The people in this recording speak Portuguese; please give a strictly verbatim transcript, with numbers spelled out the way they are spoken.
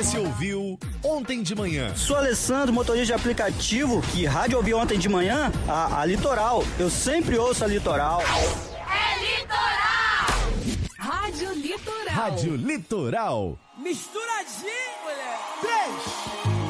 Você ouviu Ontem de Manhã. Sou Alessandro, motorista de aplicativo. Que rádio ouvi ontem de manhã? A, a Litoral. Eu sempre ouço a Litoral. É Litoral! Rádio Litoral. Rádio Litoral. Misturadinho, mulher. Três.